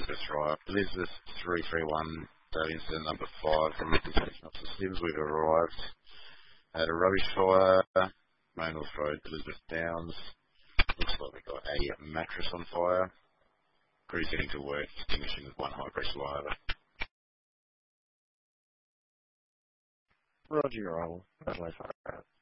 Elizabeth Drive. Elizabeth 331, incident number 5 from Representation Officer Sims. We've arrived at a rubbish fire, Maynolds Road, Elizabeth Downs. Looks like we've got a mattress on fire. Crew's getting to work, extinguishing with one high pressure line. Roger, your roll. Adelaide Fire.